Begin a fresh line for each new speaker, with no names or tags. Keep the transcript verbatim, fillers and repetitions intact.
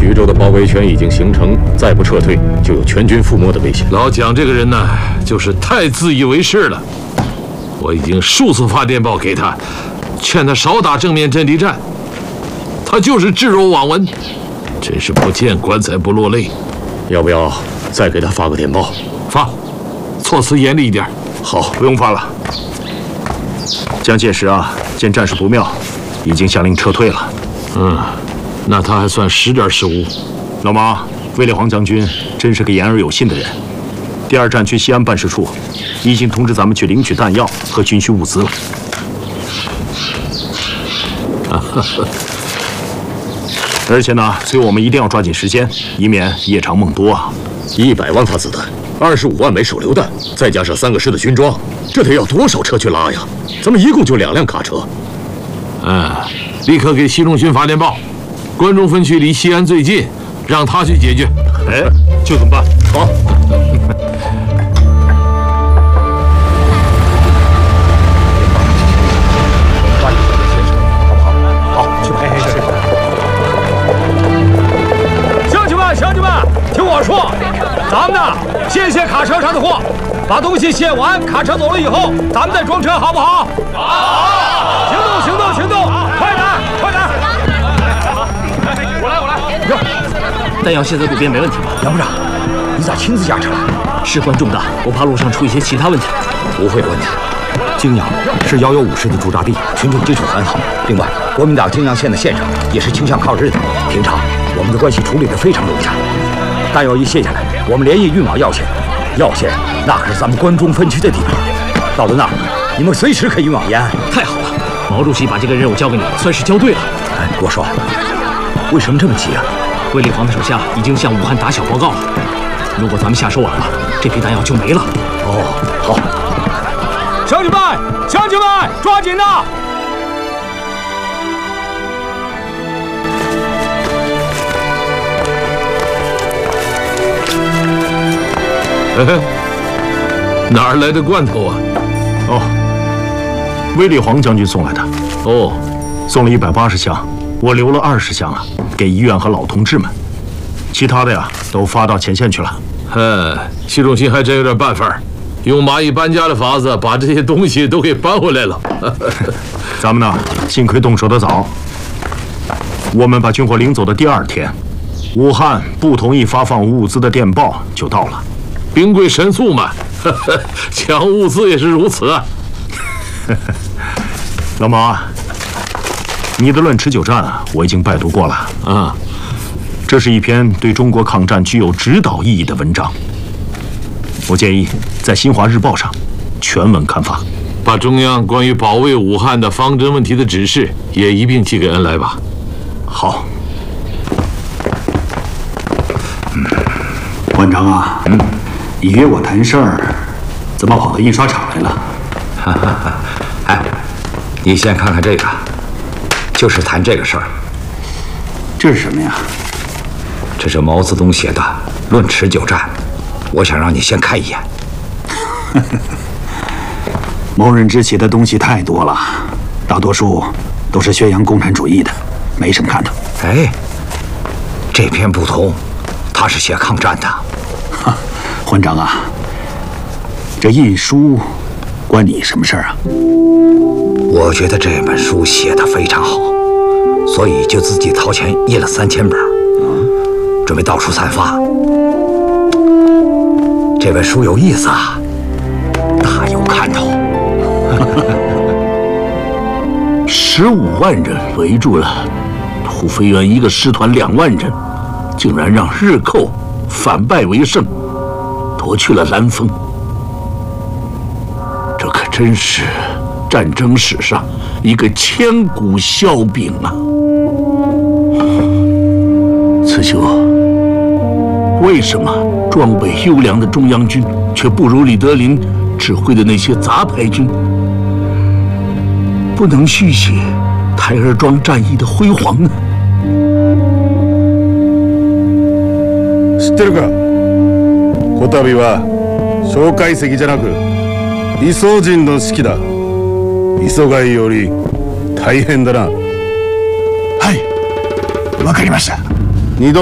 徐州的包围圈已经形成，再不撤退，就有全军覆没的危险。
老蒋这个人呢，就是太自以为是了。我已经数次发电报给他，劝他少打正面阵地战，他就是置若罔闻，真是不见棺材不落泪。
要不要再给他发个电报？
发，措辞严厉一点。
好，不用发了。蒋介石啊，见战事不妙，已经下令撤退了。
嗯，那他还算识点时务。
老马，卫立煌将军真是个言而有信的人。第二战区西安办事处已经通知咱们去领取弹药和军需物资了。而且呢，所以我们一定要抓紧时间，以免夜长梦多啊！
一百万发子弹，二十五万枚手榴弹，再加上三个师的军装，这得要多少车去拉呀？咱们一共就两辆卡车。
嗯，立刻给西中军发电报，关中分区离西安最近，让他去解决。
哎，就这么办。
好。
乡亲们，听我说，咱们呢先卸卡车上的货，把东西卸完，卡车走了以后，咱们再装车，好不好？好！行动，行动，行动！快点，快点！我来，我来。
哟，弹药现在路边没问题吧？
杨部长，你咋亲自驾车来？
事关重大，我怕路上出一些其他问题。
不会有问题。泾阳是幺幺五师的驻扎地，群众基础很好。另外，国民党泾阳县的县长也是倾向抗日的，平常我们的关系处理得非常融洽。弹药一卸下来，我们连夜运往耀县。耀县那可是咱们关中分区的地盘，到了那儿，你们随时可以运往延安。
太好了，毛主席把这个任务交给你，算是交对了。
哎，我说，为什么这么急啊？
卫立煌的手下已经向武汉打小报告了，如果咱们下手晚了，这批弹药就没了。
哦，好。乡亲们，乡亲们，抓紧呐！
哎，哪儿来的罐头啊？
哦，卫立煌将军送来的。
哦，
送了一百八十箱，我留了二十箱啊，给医院和老同志们。其他的呀，都发到前线去了。
嗯，习仲勋还真有点办法，用蚂蚁搬家的法子把这些东西都给搬回来了。
咱们呢，幸亏动手的早。我们把军火领走的第二天，武汉不同意发放物资的电报就到了。
兵贵神速嘛，抢物资也是如此啊。
老毛，你的《论持久战》啊，我已经拜读过了
啊。
这是一篇对中国抗战具有指导意义的文章。我建议在《新华日报》上全文刊发，
把中央关于保卫武汉的方针问题的指示也一并寄给恩来吧。
好。
嗯，馆长啊，嗯，你约我谈事儿，怎么跑到印刷厂来了？
哈哈哈！哎，你先看看这个，就是谈这个事儿。
这是什么呀？
这是毛泽东写的《论持久战》，我想让你先看一眼。
某人之写的东西太多了，大多数都是宣扬共产主义的，没什么看头。
哎，这篇不同，他是写抗战的。
哈，馆长啊，这印书关你什么事儿啊？
我觉得这本书写得非常好，所以就自己掏钱印了三千本，准备到处散发。这本书有意思啊，大有看头。
十五万人围住了土肥原一个师团两万人，竟然让日寇反败为胜，夺去了兰丰。这可真是战争史上一个千古笑柄啊！慈禧，为什么装备优良的中央军却不如李德林指挥的那些杂牌军？不能续写台儿庄战役的辉煌呢？
知ってるか？こたびは蒋介石じゃなく李宗仁の指揮だ。急がいより大変だな。
はい、わかりました。